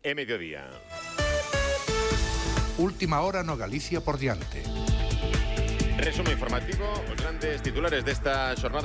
e mediodía. Última hora no Galicia por diante. Resumen informativo, os grandes titulares desta xornada